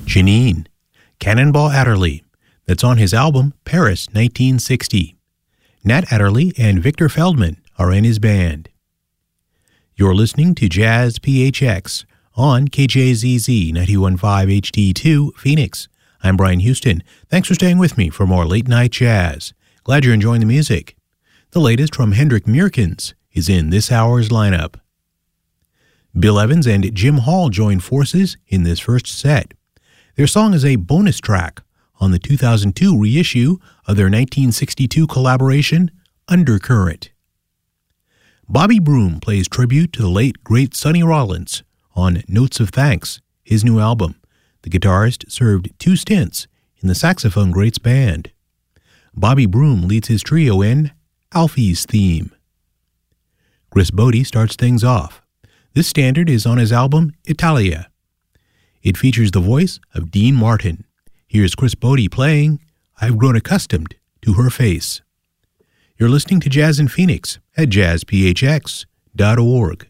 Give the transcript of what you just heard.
Janine, Cannonball Adderley. That's on his album Paris 1960. Nat Adderley and Victor Feldman are in his band. You're listening to Jazz PHX on KJZZ 91.5 HD2 Phoenix. I'm Brian Houston. Thanks for staying with me for more late night jazz. Glad you're enjoying the music. The latest from Hendrik Meerkens is in this hour's lineup. Bill Evans and Jim Hall join forces in this first set. Their song is a bonus track on the 2002 reissue of their 1962 collaboration, Undercurrent. Bobby Broom plays tribute to the late, great Sonny Rollins on Notes of Thanks, his new album. The guitarist served 2 stints in the saxophone greats band. Bobby Broom leads his trio in Alfie's Theme. Chris Bode starts things off. This standard is on his album Italia. It features the voice of Dean Martin. Here's Chris Bode playing I've Grown Accustomed to Her Face. You're listening to Jazz in Phoenix at jazzphx.org.